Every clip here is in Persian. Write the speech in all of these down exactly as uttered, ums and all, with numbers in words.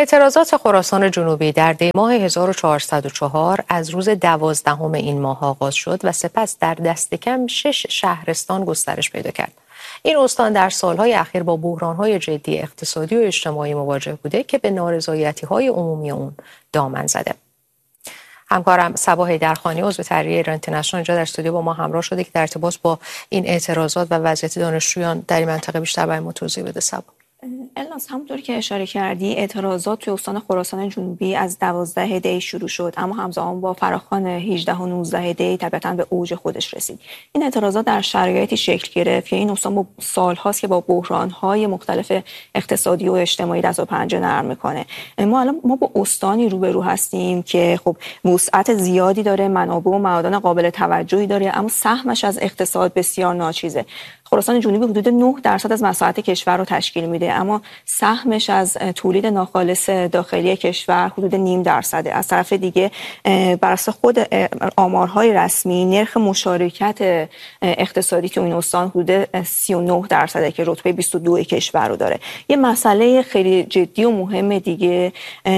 اعتراضات خراسان جنوبی در دی ماه هزار و چهارصد و چهار از روز دوازدهم این ماه آغاز شد و سپس در دست کم شش شهرستان گسترش پیدا کرد. این استان در سالهای اخیر با بحران‌های جدی اقتصادی و اجتماعی مواجه بوده که به نارضایتی‌های عمومی اون دامن زده. همکارم صبا حیدرخانی عضو تحریریه ایران اینترنشنال اینجا در استودیو با ما همراه شده که در ارتباط با این اعتراضات و وضعیت دانشجویان در این منطقه بیشتر برای ما توضیح بده. صبا. الناس، همونطور که اشاره کردی اعتراضات توی استان خراسان جنوبی از دوازده دی شروع شد، اما همزمان با فراخوان هجده و نوزده دی طبیعتاً به اوج خودش رسید. این اعتراضات در شرایطی شکل گرفت که این استان با سال‌هاست که با بحران‌های مختلف اقتصادی و اجتماعی دست و پنجه نرم می‌کنه. ما الان ما با استانی روبرو هستیم که خب وسعت زیادی داره، منابع و معادن قابل توجهی داره، اما سهمش از اقتصاد بسیار ناچیزه. خراسان جنوبی حدود نه درصد از مساحت کشور رو تشکیل میده، اما سهمش از تولید ناخالص داخلی کشور حدود نیم درصده. از طرف دیگه بر اساس خود آمارهای رسمی نرخ مشارکت اقتصادی تو این استان حدود سی و نه درصده که رتبه بیست و دو کشور رو داره. یه مسئله خیلی جدی و مهم دیگه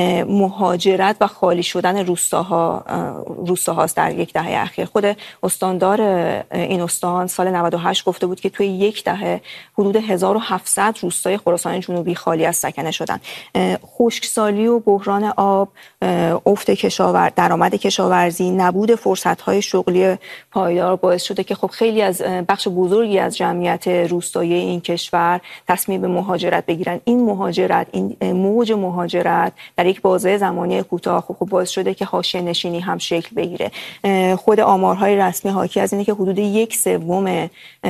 مهاجرت و خالی شدن روستاها روستاهاست در یک دهه اخیر. خود استاندار این استان سال نود و هشت گفته بود که توی یک دهه حدود هزار و هفتصد روستای خراسان جنوبی خالی از سکنه شدن. خشکسالی و بحران آب، افت کشاور درآمد کشاورزی، نبود فرصت‌های شغلی پایدار باعث شده که خب خیلی از بخش بزرگی از جمعیت روستایی این کشور تصمیم به مهاجرت بگیرن. این مهاجرت، این موج مهاجرت در یک بازه زمانی کوتاه خب باعث شده که حاشیه نشینی هم شکل بگیره. خود آمارهای رسمی حاکی از اینه که حدود یک سوم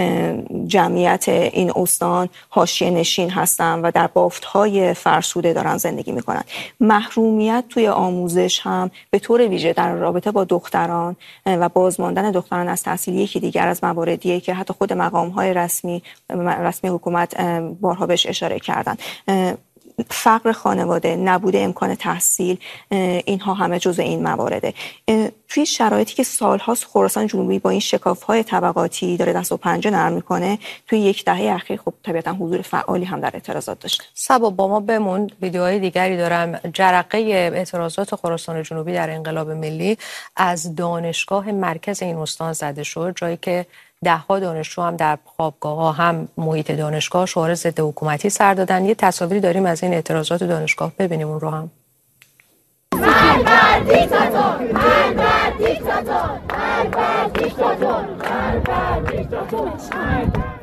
جمعیت این استان حاشیه نشین هستن و در بافت‌های فرسوده دارن زندگی میکنن. محرومیت توی آموزش هم به طور ویژه در رابطه با دختران و بازماندن دختران از تحصیل یکی دیگر از مواردیه که حتی خود مقام‌های رسمی رسمی حکومت بارها بهش اشاره کردن. فقر خانواده، نبود امکان تحصیل، اینها همه جزء این موارده. توی شرایطی که سال‌هاست خراسان جنوبی با این شکاف‌های طبقاتی داره دست و پنجه نرم می‌کنه، توی یک دهه اخیر خب طبیعتاً حضور فعالی هم در اعتراضات داشته. صبا با ما بمون، ویدیوهای دیگری دارم. جرقه اعتراضات خراسان جنوبی در انقلاب ملی از دانشگاه مرکز این استان زده شد، جایی که ده‌ها دانشجو هم در خوابگاه‌ها هم محیط دانشگاه شعار ضد حکومتی سر دادن. یه تصاویری داریم از این اعتراضات دانشگاه، ببینیم اون رو هم. مرگ بر دیکتاتور! مرگ بر دیکتاتور! مرگ بر دیکتاتور! مرگ بر دیکتاتور!